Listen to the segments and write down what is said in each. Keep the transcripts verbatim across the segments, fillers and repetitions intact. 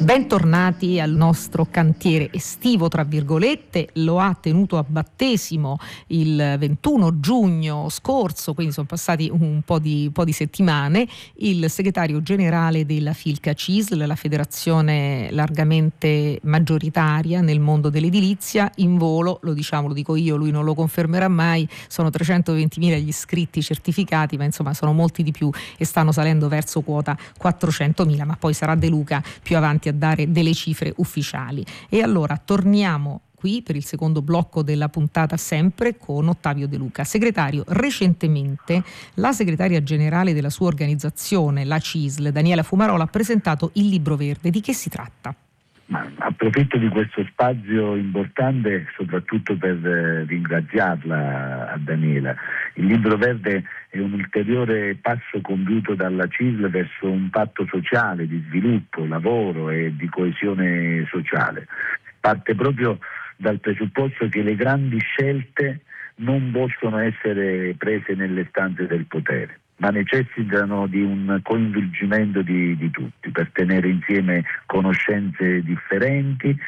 Bentornati al nostro cantiere estivo, tra virgolette. Lo ha tenuto a battesimo il ventuno giugno scorso, quindi sono passati un po' di, un po' di settimane, il segretario generale della Filca CISL, la federazione largamente maggioritaria nel mondo dell'edilizia, in volo, lo diciamo, lo dico io, lui non lo confermerà mai, sono trecentoventimila gli iscritti certificati, ma insomma sono molti di più e stanno salendo verso quota quattrocentomila, ma poi sarà De Luca più avanti a dare delle cifre ufficiali. E allora torniamo qui per il secondo blocco della puntata, sempre con Ottavio De Luca. Segretario, recentemente la segretaria generale della sua organizzazione, la CISL, Daniela Fumarola, ha presentato il Libro Verde. Di che si tratta? Ma approfitto di questo spazio importante soprattutto per eh, ringraziarla a Daniela. Il Libro Verde è un ulteriore passo compiuto dalla CISL verso un patto sociale di sviluppo, lavoro e di coesione sociale. Parte proprio dal presupposto che le grandi scelte non possono essere prese nelle stanze del potere, ma necessitano di un coinvolgimento di, di tutti per tenere insieme conoscenze differenti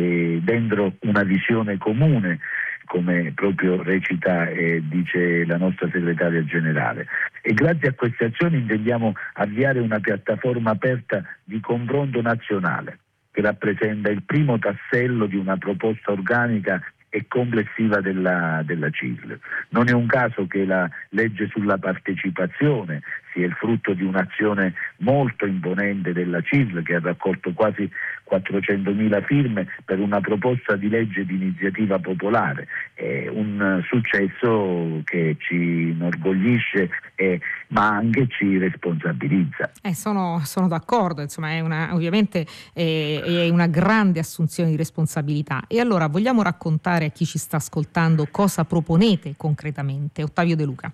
e dentro una visione comune, come proprio recita e dice la nostra segretaria generale. E grazie a queste azioni intendiamo avviare una piattaforma aperta di confronto nazionale che rappresenta il primo tassello di una proposta organica e complessiva della, della CISL. Non è un caso che la legge sulla partecipazione sia il frutto di un'azione molto imponente della CISL, che ha raccolto quasi quattrocentomila firme per una proposta di legge di iniziativa popolare. È un successo che ci inorgoglisce e, ma anche ci responsabilizza. Eh, sono, sono d'accordo, insomma è una, ovviamente è, è una grande assunzione di responsabilità. E allora vogliamo raccontare a chi ci sta ascoltando cosa proponete concretamente? Ottavio De Luca.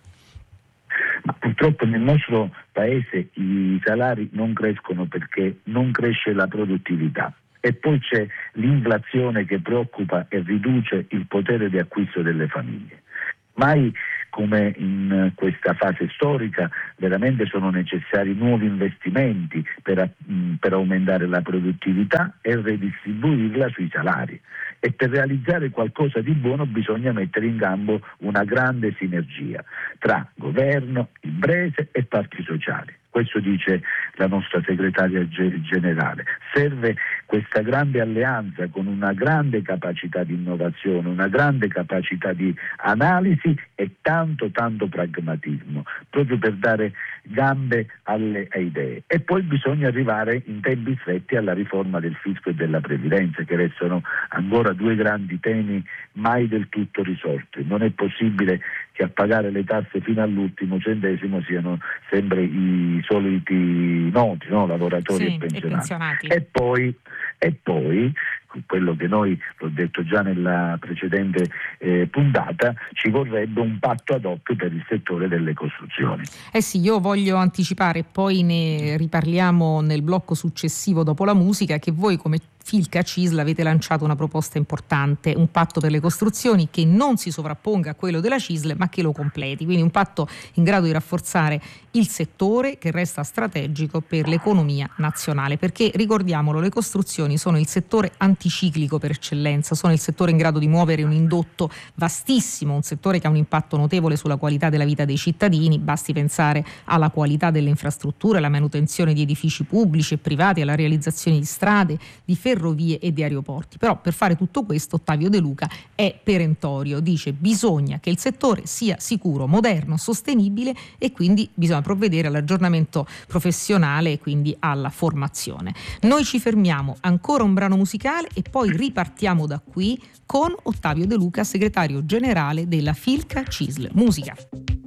Ma purtroppo nel nostro paese i salari non crescono perché non cresce la produttività e poi c'è l'inflazione che preoccupa e riduce il potere di acquisto delle famiglie. Mai come in questa fase storica veramente sono necessari nuovi investimenti per, per aumentare la produttività e redistribuirla sui salari. E per realizzare qualcosa di buono bisogna mettere in campo una grande sinergia tra governo, imprese e parti sociali. Questo dice la nostra segretaria generale. Serve questa grande alleanza con una grande capacità di innovazione, una grande capacità di analisi e tanto tanto pragmatismo, proprio per dare gambe alle idee. E poi bisogna arrivare in tempi stretti alla riforma del fisco e della previdenza, che restano ancora due grandi temi mai del tutto risolti. Non è possibile che a pagare le tasse fino all'ultimo centesimo siano sempre i soliti noti, no? Lavoratori sì, e pensionati. E, pensionati. E poi, e poi quello che noi, l'ho detto già nella precedente eh, puntata, ci vorrebbe un patto ad hoc per il settore delle costruzioni. Eh sì, io voglio anticipare, poi ne riparliamo nel blocco successivo dopo la musica, che voi come Filca CISL avete lanciato una proposta importante, un patto per le costruzioni che non si sovrapponga a quello della CISL ma che lo completi, quindi un patto in grado di rafforzare il settore che resta strategico per l'economia nazionale, perché ricordiamolo, le costruzioni sono il settore anticiclico per eccellenza, sono il settore in grado di muovere un indotto vastissimo, un settore che ha un impatto notevole sulla qualità della vita dei cittadini, basti pensare alla qualità delle infrastrutture, alla manutenzione di edifici pubblici e privati, alla realizzazione di strade, di ferrovie e di aeroporti. Però per fare tutto questo Ottavio De Luca è perentorio, dice bisogna che il settore sia sicuro, moderno, sostenibile e quindi bisogna provvedere all'aggiornamento professionale e quindi alla formazione. Noi ci fermiamo, ancora un brano musicale e poi ripartiamo da qui con Ottavio De Luca, segretario generale della Filca CISL. Musica.